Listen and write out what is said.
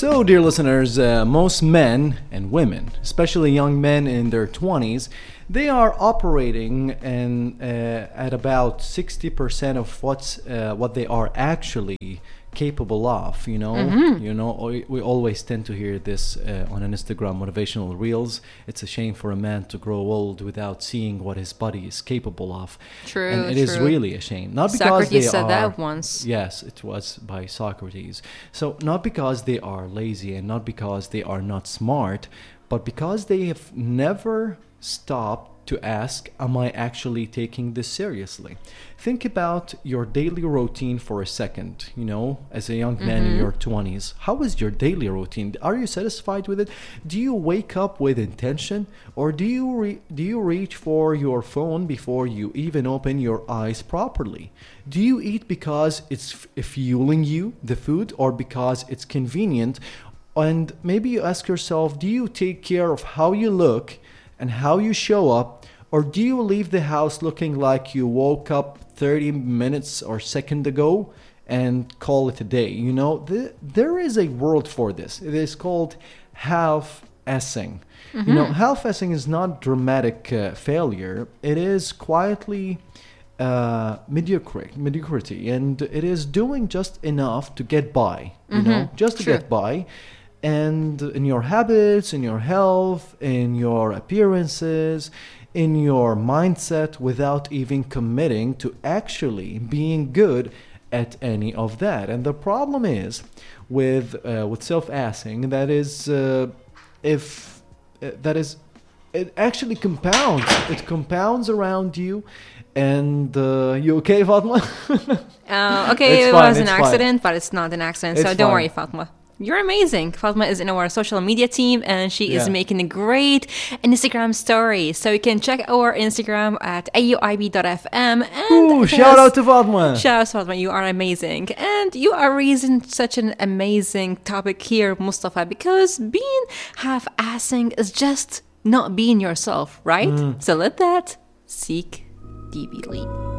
So, dear listeners, most men and women, especially young men in their 20s, they are operating at about 60% of what they are actually capable of. We always tend to hear this on an Instagram motivational reels. It's a shame for a man to grow old without seeing what his body is capable of. True, and it is really a shame. Not because Socrates they said are, that once. Yes, it was by Socrates. So not because they are lazy and not because they are not smart, but because they have never stopped to ask, am I actually taking this seriously? Think about your daily routine for a second, as a young man in your 20s. How is your daily routine? Are you satisfied with it? Do you wake up with intention? Or do you reach for your phone before you even open your eyes properly? Do you eat because it's fueling you, the food, or because it's convenient? And maybe you ask yourself, do you take care of how you look and how you show up, or do you leave the house looking like you woke up 30 minutes or second ago and call it a day? There is a word for this. It is called half-assing. Half-assing is not dramatic failure. It is quietly mediocrity, and it is doing just enough to get by, just to get by. And in your habits, in your health, in your appearances, in your mindset, without even committing to actually being good at any of that. And the problem is with self-assing, it actually compounds. It compounds around you. And you okay, Fatma? Okay, it was an accident, but it's not an accident, so don't worry, Fatma. You're amazing. Fatma is in our social media team, and she is making a great Instagram story. So you can check our Instagram at auib.fm. And shout out to Fatma. Shout out to Fatma. You are amazing. And you are raising such an amazing topic here, Mustafa, because being half-assing is just not being yourself, right? So let that seek deeply.